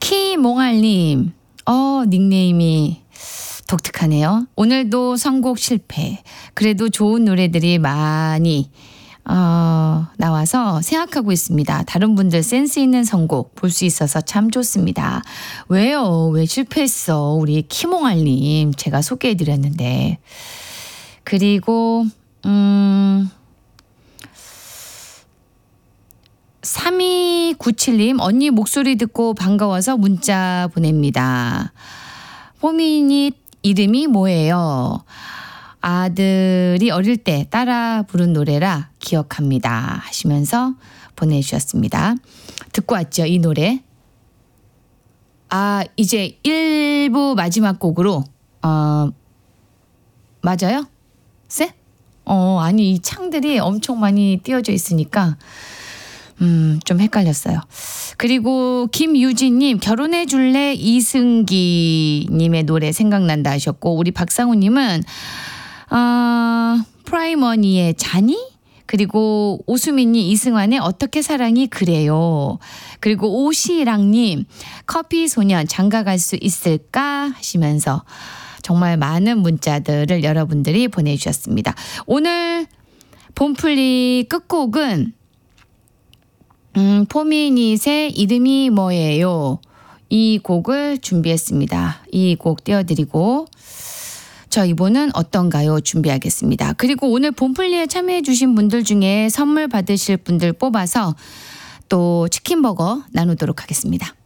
키몽알님, 닉네임이 독특하네요. 오늘도 선곡 실패. 그래도 좋은 노래들이 많이 나와서 생각하고 있습니다. 다른 분들 센스 있는 선곡 볼 수 있어서 참 좋습니다. 왜요? 왜 실패했어? 우리 키몽알님 제가 소개해드렸는데. 그리고 3297님 언니 목소리 듣고 반가워서 문자 보냅니다. 포미닛 이름이 뭐예요? 아들이 어릴 때 따라 부른 노래라 기억합니다 하시면서 보내주셨습니다. 듣고 왔죠, 이 노래. 이제 1부 마지막 곡으로 맞아요? 쎄? 아니 이 창들이 엄청 많이 띄어져 있으니까 좀 헷갈렸어요. 그리고 김유진님 결혼해 줄래 이승기님의 노래 생각난다 하셨고, 우리 박상우님은 프라이머니의 자니? 그리고 오수민이 이승환의 어떻게 사랑이 그래요. 그리고 오시랑님 커피 소년 장가갈 수 있을까 하시면서 정말 많은 문자들을 여러분들이 보내주셨습니다. 오늘 봄플리 끝곡은 포미닛의 이름이 뭐예요? 이 곡을 준비했습니다. 이 곡 띄워드리고 저희 이번은 어떤가요? 준비하겠습니다. 그리고 오늘 봄플리에 참여해 주신 분들 중에 선물 받으실 분들 뽑아서 또 치킨버거 나누도록 하겠습니다.